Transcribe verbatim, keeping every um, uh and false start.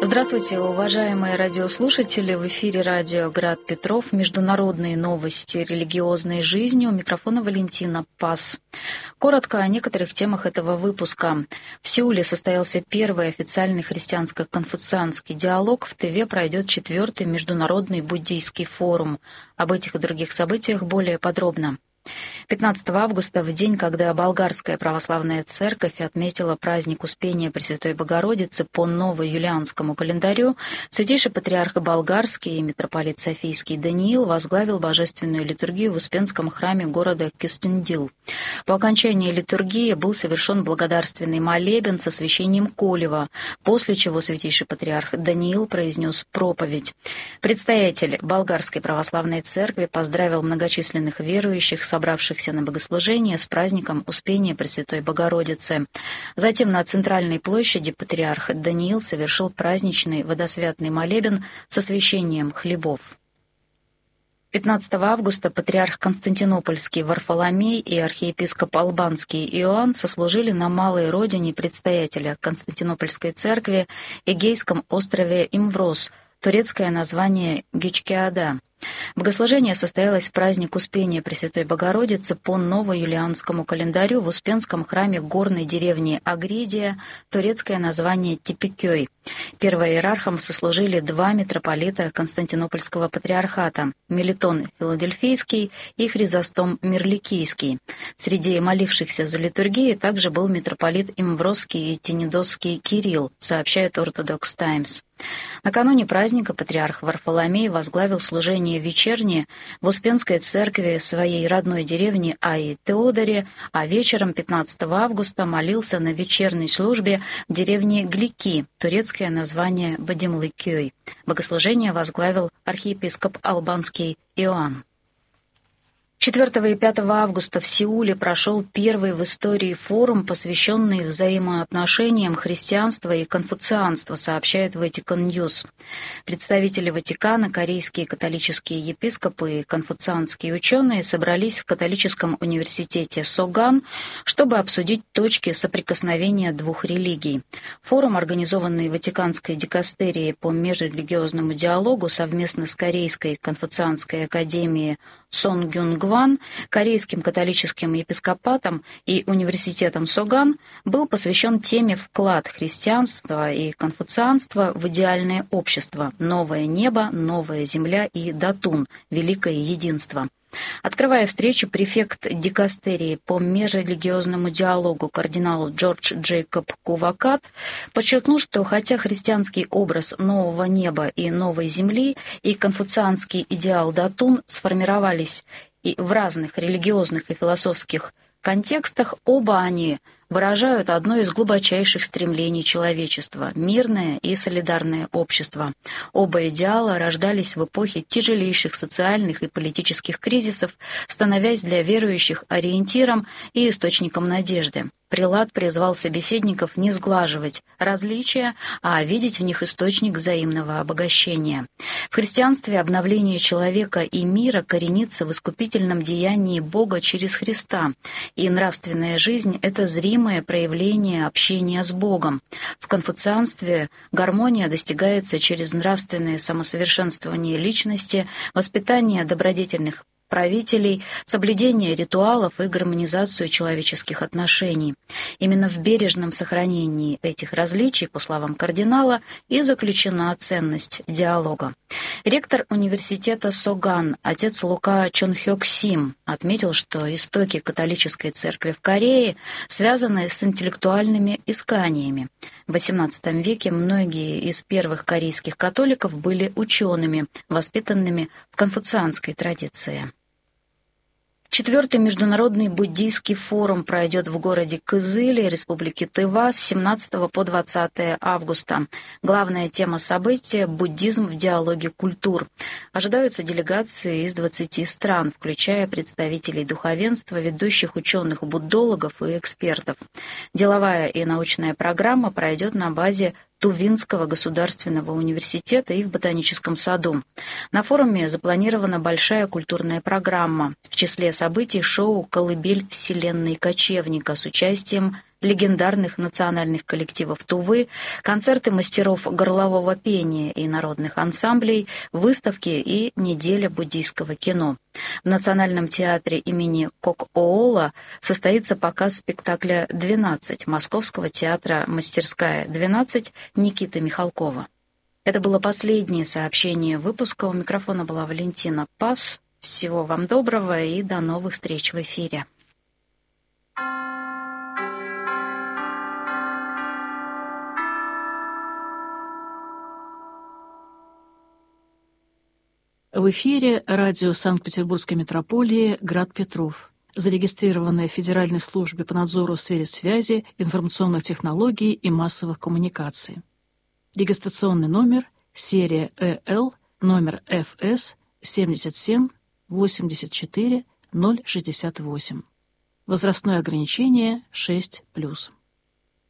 Здравствуйте, уважаемые радиослушатели! В эфире радио «Град Петров». Международные новости религиозной жизни. У микрофона Валентина Пас. Коротко о некоторых темах этого выпуска. В Сеуле состоялся первый официальный христианско-конфуцианский диалог. В Тыве пройдет четвертый международный буддийский форум. Об этих и других событиях более подробно. пятнадцатого августа, в день, когда Болгарская православная церковь отметила праздник Успения Пресвятой Богородицы по новоюлианскому календарю, святейший патриарх Болгарский и митрополит Софийский Даниил возглавил божественную литургию в Успенском храме города Кюстендил. По окончании литургии был совершен благодарственный молебен с освящением колева, после чего святейший патриарх Даниил произнес проповедь. Предстоятель Болгарской православной церкви поздравил многочисленных верующих, собравшихся на богослужение, с праздником Успения Пресвятой Богородицы. Затем на центральной площади патриарх Даниил совершил праздничный водосвятный молебен с освящением хлебов. пятнадцатого августа патриарх Константинопольский Варфоломей и архиепископ Албанский Иоанн сослужили на малой родине предстоятеля Константинопольской церкви Эгейском острове Имврос, турецкое название Гючкеада. Богослужение состоялось в праздник Успения Пресвятой Богородицы по новоюлианскому календарю в Успенском храме горной деревни Агридия, турецкое название Тепикёй. Первоиерархом сослужили два митрополита Константинопольского патриархата – Мелитон Филадельфийский и Хризостом Мирликийский. Среди молившихся за литургией также был митрополит Имвросский и Тенедосский Кирилл, сообщает Orthodox Times. Накануне праздника патриарх Варфоломей возглавил служение вечернее в Успенской церкви своей родной деревни Аи-Теодоре, а вечером пятнадцатого августа молился на вечерней службе в деревне Глики, турецкое название Бадимлыкёй. Богослужение возглавил архиепископ Албанский Иоанн. четвёртого и пятого августа в Сеуле прошел первый в истории форум, посвященный взаимоотношениям христианства и конфуцианства, сообщает Vatican News. Представители Ватикана, корейские католические епископы и конфуцианские ученые собрались в католическом университете Соган, чтобы обсудить точки соприкосновения двух религий. Форум, организованный Ватиканской дикастерией по межрелигиозному диалогу совместно с Корейской конфуцианской академией Сонгюнгван, Корейским католическим епископатом и университетом Соган, был посвящен теме «Вклад христианства и конфуцианства в идеальное общество. Новое небо, новая земля и Датун. Великое единство». Открывая встречу, префект дикастерии по межрелигиозному диалогу кардинал Джордж Джейкоб Кувакат подчеркнул, что хотя христианский образ нового неба и новой земли и конфуцианский идеал Датун сформировались и в разных религиозных и философских контекстах, оба они выражают одно из глубочайших стремлений человечества – мирное и солидарное общество. Оба идеала рождались в эпохе тяжелейших социальных и политических кризисов, становясь для верующих ориентиром и источником надежды. Прелат призвал собеседников не сглаживать различия, а видеть в них источник взаимного обогащения. В христианстве обновление человека и мира коренится в искупительном деянии Бога через Христа, и нравственная жизнь — это зримое проявление общения с Богом. В конфуцианстве гармония достигается через нравственное самосовершенствование личности, воспитание добродетельных правителей, соблюдение ритуалов и гармонизацию человеческих отношений. Именно в бережном сохранении этих различий, по словам кардинала, и заключена ценность диалога. Ректор университета Соган, отец Лука Чонхёк Сим, отметил, что истоки католической церкви в Корее связаны с интеллектуальными исканиями. В восемнадцатом веке многие из первых корейских католиков были учеными, воспитанными в конфуцианской традиции. Четвертый международный буддийский форум пройдет в городе Кызыле, Республики Тыва, с семнадцатого по двадцатое августа. Главная тема события – буддизм в диалоге культур. Ожидаются делегации из двадцати стран, включая представителей духовенства, ведущих ученых, буддологов и экспертов. Деловая и научная программа пройдет на базе Тувинского государственного университета и в Ботаническом саду. На форуме запланирована большая культурная программа. В числе событий шоу «Колыбель вселенной кочевника» с участием легендарных национальных коллективов Тувы, концерты мастеров горлового пения и народных ансамблей, выставки и неделя буддийского кино. В Национальном театре имени Кок-Оола состоится показ спектакля «двенадцать» Московского театра «Мастерская двенадцать» Никиты Михалкова. Это было последнее сообщение выпуска. У микрофона была Валентина Пас. Всего вам доброго и до новых встреч в эфире. В эфире радио Санкт-Петербургской метрополии «Град Петров», зарегистрированное в Федеральной службе по надзору в сфере связи, информационных технологий и массовых коммуникаций. Регистрационный номер, серия Э Л, номер Ф С семьдесят семь восемьдесят четыре ноль шестьдесят восемь. Возрастное ограничение шесть плюс.